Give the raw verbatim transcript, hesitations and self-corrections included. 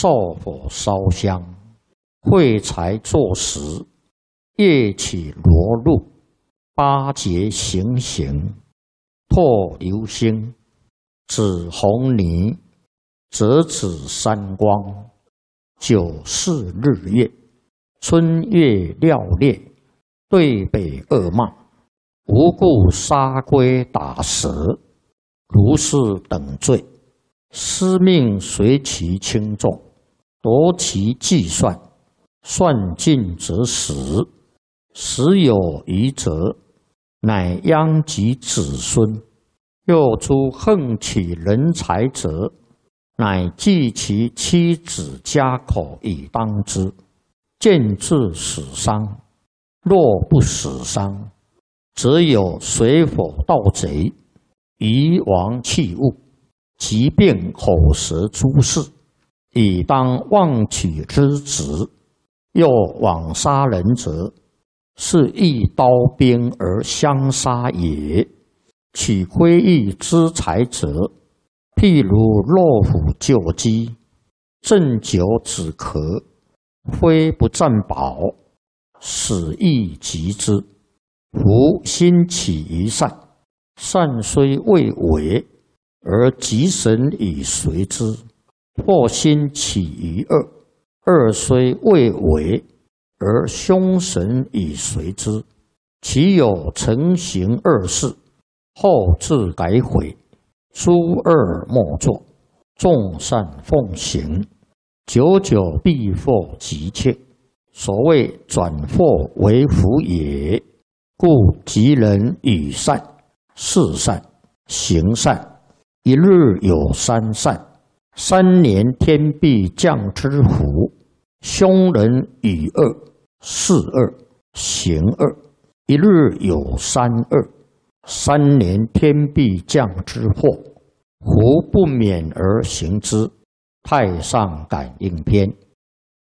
灶火烧香，会财坐食，夜起罗露，八节行刑，拓流星，指红泥，折指三光，九四日月，春月料裂，对北恶骂，无故杀龟打蛇，如是等罪，司命随其轻重，夺其计算，算尽则死，死有余则，乃殃及子孙。又诸横起人才者，乃计其妻子家口以当之，见至死伤。若不死伤，则有水火盗贼，夷王弃物，疾病口舌诸事，以当妄取之职。又枉杀人者，是一刀兵而相杀也。取窥益之财者，譬如落虎救鸡，鸩酒止咳，非不占宝，死亦及之。夫心起于善，善虽未为，而吉神以随之；或心起于恶，恶虽未为，而凶神以随之。其有成行恶事，后自改悔，诸恶莫作，众善奉行，久久必获吉切。所谓转祸为福也。故吉人与善、事善、行善，一日有三善，三年天必降之福。凶人与恶、事恶、行恶，一日有三恶，三年天必降之祸。胡不免而行之。太上感应篇。